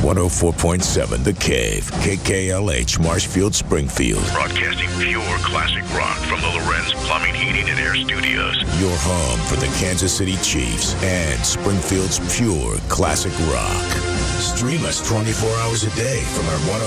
104.7 The Cave, KKLH, Marshfield, Springfield. Broadcasting pure classic rock from the Lorenz Plumbing, Heating, and Air Studios. Your home for the Kansas City Chiefs and Springfield's pure classic rock. Stream us 24 hours a day from our